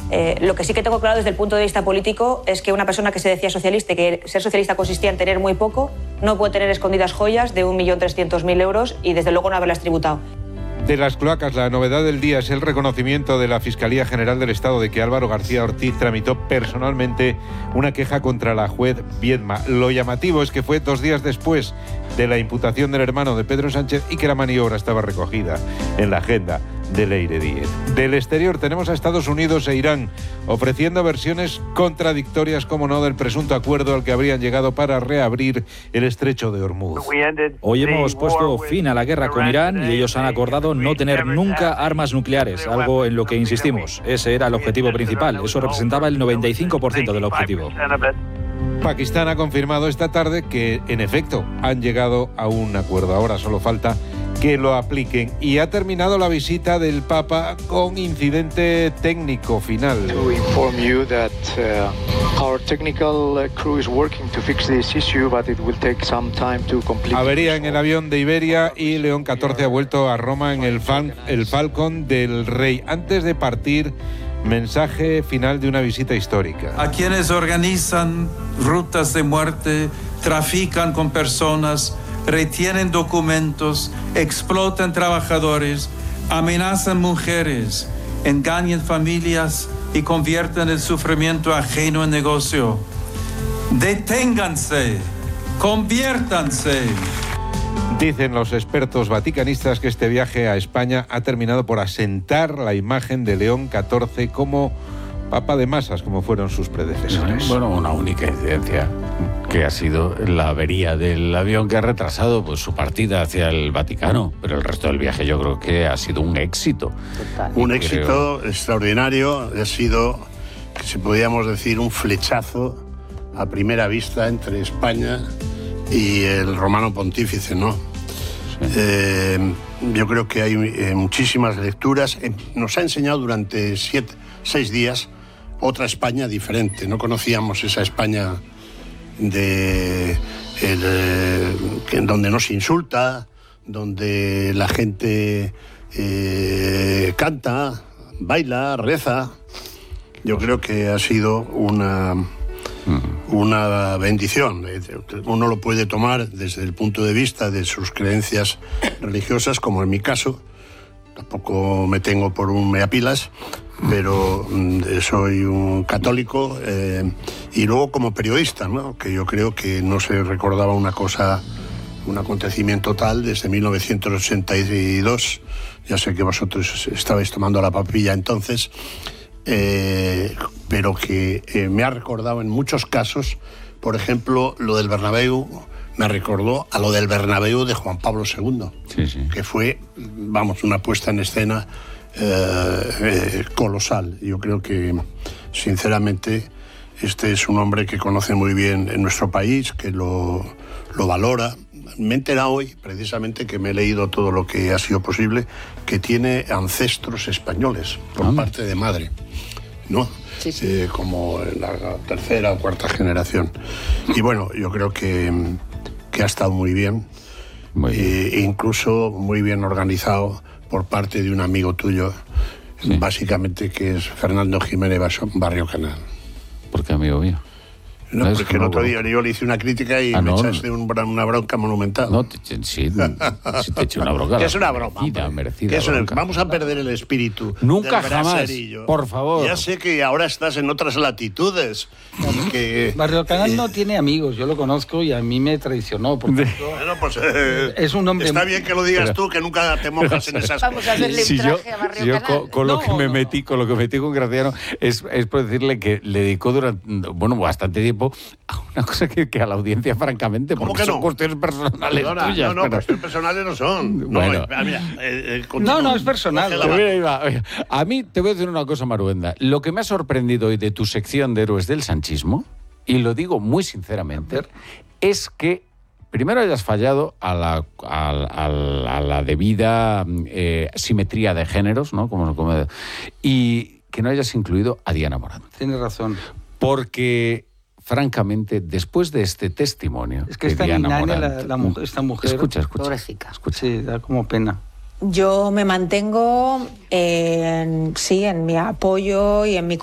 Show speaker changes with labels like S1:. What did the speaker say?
S1: Lo que sí que tengo claro desde el punto de vista político es que una persona que se decía socialista y que ser socialista consistía en tener muy poco, no puede tener escondidas joyas de 1.300.000 euros y desde luego no haberlas tributado.
S2: De las cloacas, la novedad del día es el reconocimiento de la Fiscalía General del Estado de que Álvaro García Ortiz tramitó personalmente una queja contra la juez Viedma. Lo llamativo es que fue 2 días después de la imputación del hermano de Pedro Sánchez y que la maniobra estaba recogida en la agenda de Leire Díez. Del exterior tenemos a Estados Unidos e Irán ofreciendo versiones contradictorias, como no, del presunto acuerdo al que habrían llegado para reabrir el estrecho de Hormuz.
S3: Hoy hemos puesto fin a la guerra con Irán y ellos han acordado no tener nunca armas nucleares, algo en lo que insistimos. Ese era el objetivo principal, eso representaba el 95% del objetivo.
S2: Pakistán ha confirmado esta tarde que, en efecto, han llegado a un acuerdo. Ahora solo falta que lo apliquen. Y ha terminado la visita del Papa con incidente técnico final. Avería en el avión de Iberia y León XIV ha vuelto a Roma en el Falcon del Rey. Antes de partir, mensaje final de una visita histórica.
S4: A quienes organizan rutas de muerte, trafican con personas, retienen documentos, explotan trabajadores, amenazan mujeres, engañan familias y convierten el sufrimiento ajeno en negocio. Deténganse, conviértanse.
S2: Dicen los expertos vaticanistas que este viaje a España ha terminado por asentar la imagen de León XIV como papa de masas, como fueron sus predecesores.
S5: Bueno, una única incidencia, que ha sido la avería del avión que ha retrasado pues su partida hacia el Vaticano, pero el resto del viaje yo creo que ha sido un éxito.
S6: Total. Un éxito extraordinario, ha sido, si podríamos decir, un flechazo a primera vista entre España y el Romano Pontífice, ¿no? Sí. Yo creo que hay muchísimas lecturas. Nos ha enseñado durante 6 días otra España diferente. No conocíamos esa España donde no se insulta, donde la gente canta, baila, reza. Yo creo que ha sido una bendición. Uno lo puede tomar desde el punto de vista de sus creencias religiosas, como en mi caso. Tampoco me tengo por un meapilas, pero soy un católico, y luego como periodista, ¿no? Que yo creo que no se recordaba un acontecimiento tal desde 1982. Ya sé que vosotros estabais tomando la papilla entonces, pero que me ha recordado en muchos casos, por ejemplo, lo del Bernabéu. Me recordó a lo del Bernabéu de Juan Pablo II, que fue, una puesta en escena colosal. Yo creo que, sinceramente, este es un hombre que conoce muy bien en nuestro país, que lo valora. Me he enterado hoy, precisamente, que me he leído todo lo que ha sido posible, que tiene ancestros españoles por parte de madre, ¿no? Sí. Como en la 3ª o 4ª generación. Y bueno, yo creo que ha estado muy bien, incluso muy bien organizado por parte de un amigo tuyo, básicamente, que es Fernando Jiménez Barrio Canal.
S5: ¿Por qué amigo mío?
S6: No, porque el otro día yo le hice una crítica y me echaste una bronca monumental.
S5: No, sí te eché una bronca.
S6: ¿Qué es una broma?
S5: Merecida
S6: bronca. Vamos a perder el espíritu.
S5: Nunca jamás, por favor.
S6: Ya sé que ahora estás en otras latitudes.
S7: Barrio Canal no tiene amigos, yo lo conozco y a mí me traicionó. Bueno,
S6: pues
S7: es un hombre.
S6: Está bien que lo digas tú, que nunca te mojas en esas cosas.
S1: Vamos a hacerle un traje a Barrio Canal.
S5: Con lo que me metí con Graciano, es por decirle que le dedicó durante bastante tiempo a una cosa que a la audiencia, francamente, porque son cuestiones personales tuyas.
S6: No, cuestiones personales no son.
S7: Bueno. No, es personal.
S5: A mí te voy a decir una cosa, Maruenda. Lo que me ha sorprendido hoy de tu sección de Héroes del Sanchismo, y lo digo muy sinceramente, es que primero hayas fallado a la debida simetría de géneros, ¿no? Y que no hayas incluido a Diana Morán.
S7: Tienes razón.
S5: Porque, francamente, después de este testimonio...
S7: Es que está Diana esta mujer...
S5: Escucha.
S1: Pobrecita.
S7: Sí, da como pena.
S1: Yo me mantengo en mi apoyo y en mi